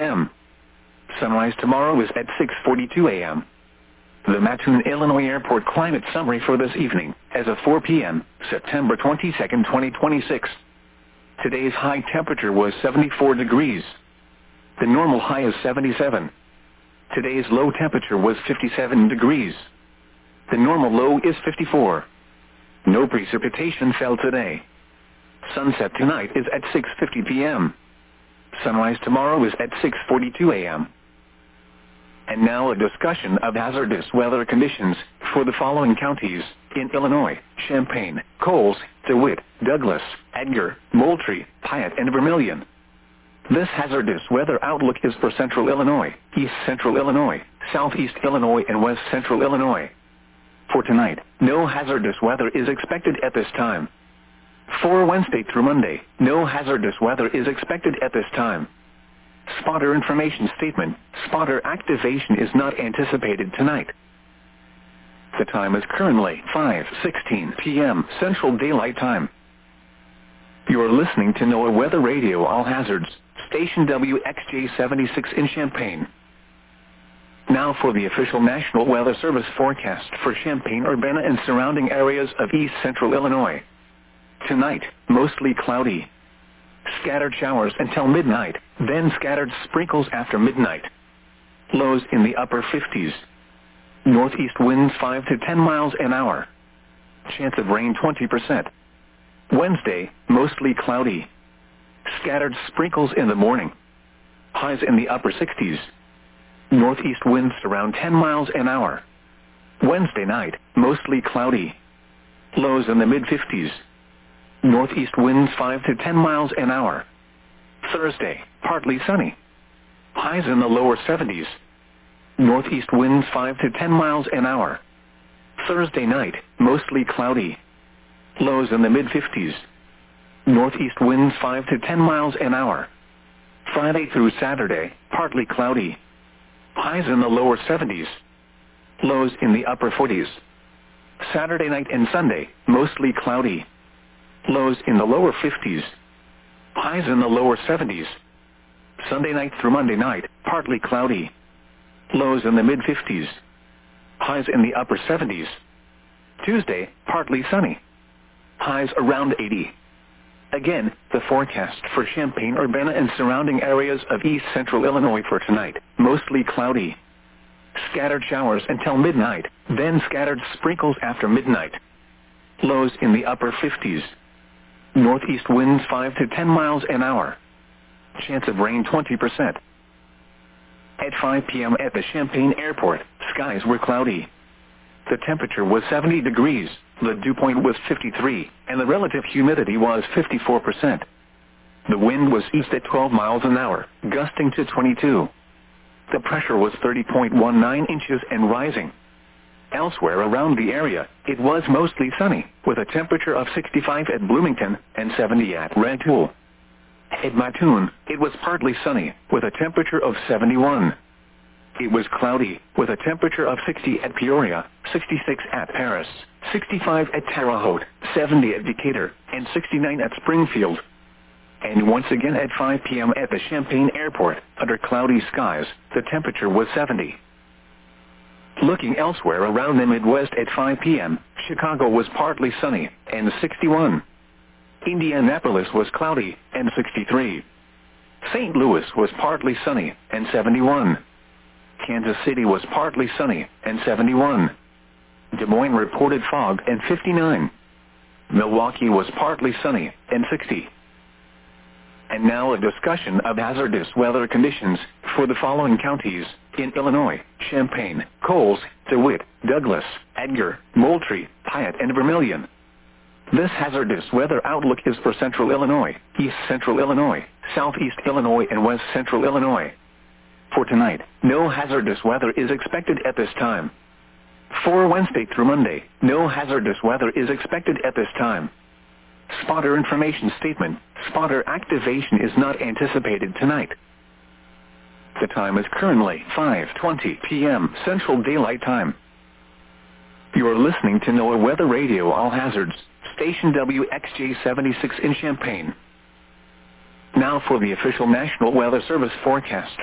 a.m. Sunrise tomorrow is at 6:42 a.m. The Mattoon, Illinois Airport climate summary for this evening, as of 4 p.m., September 22nd, 2026. Today's high temperature was 74 degrees. The normal high is 77. Today's low temperature was 57 degrees. The normal low is 54. No precipitation fell today. Sunset tonight is at 6:50 p.m. Sunrise tomorrow is at 6:42 a.m. And now a discussion of hazardous weather conditions for the following counties in Illinois: Champaign, Coles, DeWitt, Douglas, Edgar, Moultrie, Piatt, and Vermilion. This hazardous weather outlook is for Central Illinois, East Central Illinois, Southeast Illinois, and West Central Illinois. For tonight, no hazardous weather is expected at this time. For Wednesday through Monday, no hazardous weather is expected at this time. Spotter information statement: spotter activation is not anticipated tonight. The time is currently 5:16 p.m. Central Daylight Time. You are listening to NOAA Weather Radio All Hazards, station WXJ-76 in Champaign. Now for the official National Weather Service forecast for Champaign-Urbana and surrounding areas of East Central Illinois. Tonight, mostly cloudy. Scattered showers until midnight, then scattered sprinkles after midnight. Lows in the upper 50s. Northeast winds 5 to 10 miles an hour. Chance of rain 20%. Wednesday, mostly cloudy. Scattered sprinkles in the morning. Highs in the upper 60s. Northeast winds around 10 miles an hour. Wednesday night, mostly cloudy. Lows in the mid-50s. Northeast winds 5 to 10 miles an hour. Thursday, partly sunny. Highs in the lower 70s. Northeast winds 5 to 10 miles an hour. Thursday night, mostly cloudy. Lows in the mid-50s. Northeast winds 5 to 10 miles an hour. Friday through Saturday, partly cloudy. Highs in the lower 70s. Lows in the upper 40s. Saturday night and Sunday, mostly cloudy. Lows in the lower 50s. Highs in the lower 70s. Sunday night through Monday night, partly cloudy. Lows in the mid-50s. Highs in the upper 70s. Tuesday, partly sunny. Highs around 80. Again, the forecast for Champaign-Urbana and surrounding areas of East Central Illinois for tonight: mostly cloudy. Scattered showers until midnight, then scattered sprinkles after midnight. Lows in the upper 50s. Northeast winds 5 to 10 miles an hour. Chance of rain 20%. At 5 p.m. at the Champaign Airport, skies were cloudy. The temperature was 70 degrees, the dew point was 53, and the relative humidity was 54%. The wind was east at 12 miles an hour, gusting to 22. The pressure was 30.19 inches and rising. Elsewhere around the area, it was mostly sunny, with a temperature of 65 at Bloomington and 70 at Rantoul. At Mattoon, it was partly sunny, with a temperature of 71. It was cloudy, with a temperature of 60 at Peoria, 66 at Paris, 65 at Terre Haute, 70 at Decatur, and 69 at Springfield. And once again at 5 p.m. at the Champaign Airport, under cloudy skies, the temperature was 70. Looking elsewhere around the Midwest at 5 p.m., Chicago was partly sunny, and 61. Indianapolis was cloudy, and 63. St. Louis was partly sunny, and 71. Kansas City was partly sunny, and 71. Des Moines reported fog, and 59. Milwaukee was partly sunny, and 60. And now a discussion of hazardous weather conditions for the following counties in Illinois: Champaign, Coles, DeWitt, Douglas, Edgar, Moultrie, Piatt, and Vermilion. This hazardous weather outlook is for Central Illinois, East Central Illinois, Southeast Illinois, and West Central Illinois. For tonight, no hazardous weather is expected at this time. For Wednesday through Monday, no hazardous weather is expected at this time. Spotter information statement: spotter activation is not anticipated tonight. The time is currently 5:20 p.m. Central Daylight Time. You are listening to NOAA Weather Radio All Hazards, station WXJ-76 in Champaign. Now for the official National Weather Service forecast